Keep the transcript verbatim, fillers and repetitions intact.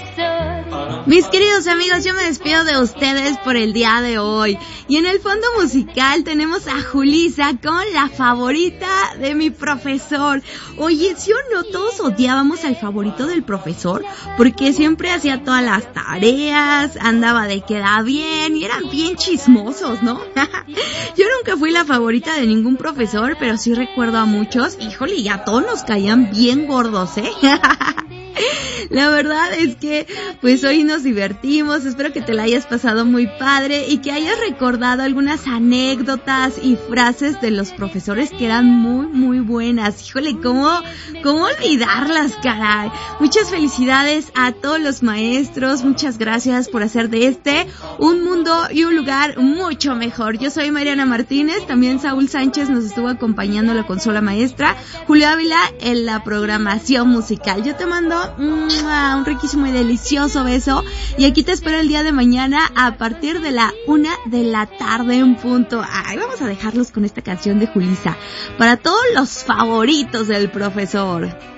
Mis queridos amigos, yo me despido de ustedes por el día de hoy. Y en el fondo musical tenemos a Julissa con la favorita de mi profesor. Oye, ¿sí o no? Todos odiábamos al favorito del profesor porque siempre hacía todas las tareas, andaba de queda bien y eran bien chismosos, ¿no? Yo nunca fui la favorita de ningún profesor, pero sí recuerdo a muchos. Híjole, y a todos nos caían bien gordos, ¿eh? La verdad es que pues hoy nos divertimos, espero que te la hayas pasado muy padre y que hayas recordado algunas anécdotas y frases de los profesores que eran muy muy buenas. Híjole, ¿cómo, cómo olvidarlas, caray? Muchas felicidades a todos los maestros, muchas gracias por hacer de este un mundo y un lugar mucho mejor. Yo soy Mariana Martínez, también Saúl Sánchez nos estuvo acompañando en la consola maestra, Julio Ávila en la programación musical. Yo te mando un riquísimo y delicioso beso y aquí te espero el día de mañana a partir de la una de la tarde en punto. Ay, vamos a dejarlos con esta canción de Julissa para todos los favoritos del profesor.